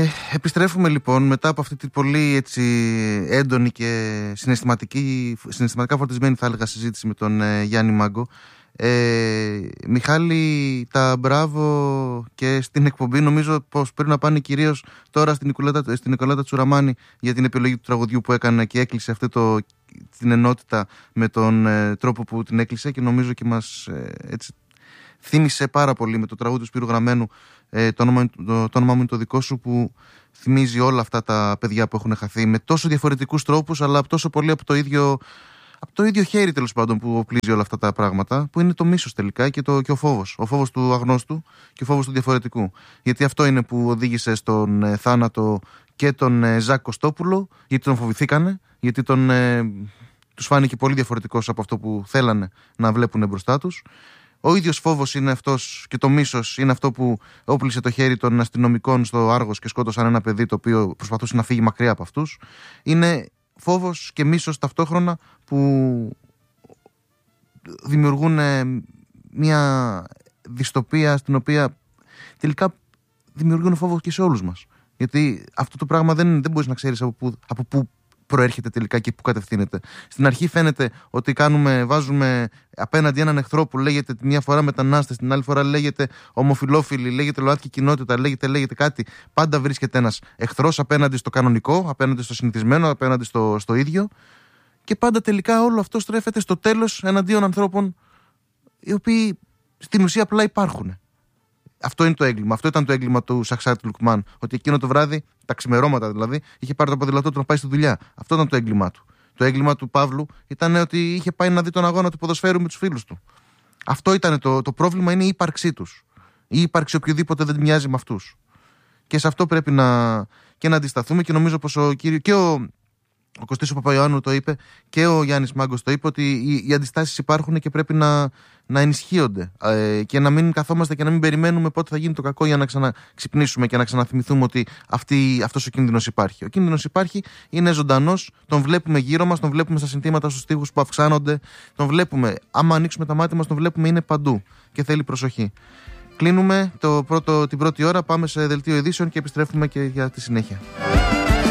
Επιστρέφουμε λοιπόν μετά από αυτή την πολύ έτσι έντονη και συναισθηματικά φορτισμένη, θα έλεγα, συζήτηση με τον Γιάννη Μάγκο. Μιχάλη, τα μπράβο και στην εκπομπή. Νομίζω πως πρέπει να πάνε κυρίως τώρα στην Νικολέτα Τσουραμάνη για την επιλογή του τραγουδιού που έκανε και έκλεισε αυτή την ενότητα με τον τρόπο που την έκλεισε, και νομίζω και μας έτσι θύμισε πάρα πολύ με το τραγούδι του Σπύρου Γραμμένου, το όνομά μου είναι το δικό σου, που θυμίζει όλα αυτά τα παιδιά που έχουν χαθεί με τόσο διαφορετικούς τρόπους, αλλά τόσο πολύ από το ίδιο χέρι, τέλος πάντων, που οπλίζει όλα αυτά τα πράγματα, που είναι το μίσος τελικά και ο φόβος. Ο φόβος του αγνώστου και ο φόβος του διαφορετικού. Γιατί αυτό είναι που οδήγησε στον θάνατο και τον Ζακ Κωστόπουλο, γιατί τον φοβηθήκανε, γιατί τους φάνηκε πολύ διαφορετικός από αυτό που θέλανε να βλέπουν μπροστά τους. Ο ίδιος φόβος είναι αυτός, και το μίσος είναι αυτό που όπλησε το χέρι των αστυνομικών στο Άργος και σκότωσαν ένα παιδί το οποίο προσπαθούσε να φύγει μακριά από αυτούς. Είναι φόβος και μίσος ταυτόχρονα που δημιουργούν μια δυστοπία στην οποία τελικά δημιουργούν φόβο και σε όλους μας. Γιατί αυτό το πράγμα δεν μπορείς να ξέρεις από πού προέρχεται τελικά και πού κατευθύνεται. Στην αρχή φαίνεται ότι βάζουμε απέναντι έναν εχθρό που λέγεται μια φορά μετανάστες, την άλλη φορά λέγεται ομοφυλόφιλοι, λέγεται ΛΟΑΤΚΙ κοινότητα, λέγεται κάτι. Πάντα βρίσκεται ένας εχθρός απέναντι στο κανονικό, απέναντι στο συνηθισμένο, απέναντι στο ίδιο. Και πάντα τελικά όλο αυτό στρέφεται στο τέλος εναντίον ανθρώπων οι οποίοι στην ουσία απλά υπάρχουν. Αυτό είναι το έγκλημα. Αυτό ήταν το έγκλημα του Σαχσάτ Λουκμάν. Ότι εκείνο το βράδυ, τα ξημερώματα δηλαδή, είχε πάρει το ποδήλατό του να πάει στη δουλειά. Αυτό ήταν το έγκλημά του. Το έγκλημα του Παύλου ήταν ότι είχε πάει να δει τον αγώνα του ποδοσφαίρου με τους φίλους του. Αυτό ήταν το πρόβλημα, είναι η ύπαρξή τους. Η ύπαρξη οποιοδήποτε δεν μοιάζει με αυτούς. Και σε αυτό πρέπει να αντισταθούμε, και νομίζω πως ο Κωστής ο Παπαϊωάννου το είπε και ο Γιάννης Μάγκος το είπε, ότι οι αντιστάσεις υπάρχουν και πρέπει να ενισχύονται, και να μην καθόμαστε και να μην περιμένουμε πότε θα γίνει το κακό για να ξαναξυπνήσουμε και να ξαναθυμηθούμε ότι αυτός ο κίνδυνος υπάρχει. Ο κίνδυνος υπάρχει, είναι ζωντανός, τον βλέπουμε γύρω μας, τον βλέπουμε στα συνθήματα στους τοίχους που αυξάνονται, τον βλέπουμε, άμα ανοίξουμε τα μάτια μας, τον βλέπουμε, είναι παντού και θέλει προσοχή. Κλείνουμε την πρώτη ώρα, πάμε σε δελτίο ειδήσεων και επιστρέφουμε και για τη συνέχεια.